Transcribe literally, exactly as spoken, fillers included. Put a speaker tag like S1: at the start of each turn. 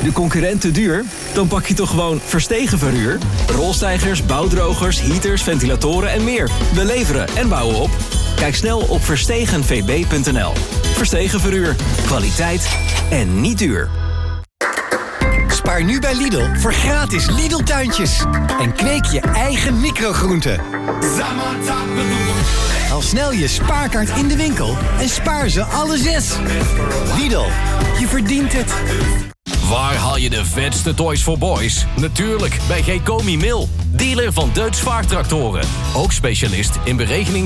S1: De concurrent te duur? Dan pak je toch gewoon Verstegen Verhuur? Rolstijgers, bouwdrogers, heaters, ventilatoren en meer. We leveren en bouwen op. Kijk snel op verstegen v b punt n l. Verstegen Verhuur. Kwaliteit en niet duur.
S2: Spaar nu bij Lidl voor gratis Lidl-tuintjes. En kweek je eigen microgroenten. Haal snel je spaarkaart in de winkel en spaar ze alle zes. Lidl, je verdient het.
S3: Waar haal je de vetste toys voor boys? Natuurlijk bij Gekomi Mil. Dealer van Deutz vaartractoren. Ook specialist in berekening